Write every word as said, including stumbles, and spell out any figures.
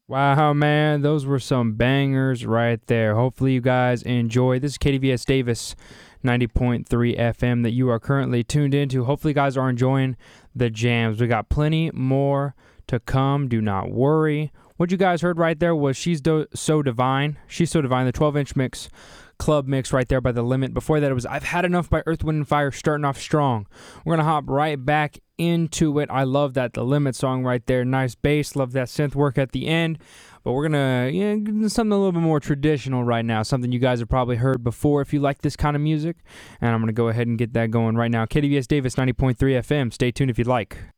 Wow, man, those were some bangers right there. Hopefully, you guys enjoy. This is K D V S Davis ninety point three F M that you are currently tuned into. Hopefully, you guys are enjoying the jams. We got plenty more to come. Do not worry. What you guys heard right there was She's Do- So Divine. She's So Divine, the twelve-inch mix, club mix right there by The Limit. Before that, it was I've Had Enough by Earth, Wind and Fire, starting off strong. We're going to hop right back into it. I love that The Limit song right there. Nice bass. Love that synth work at the end. But we're going to, yeah, something a little bit more traditional right now. Something you guys have probably heard before if you like this kind of music. And I'm going to go ahead and get that going right now. K D V S Davis ninety point three F M. Stay tuned if you'd like.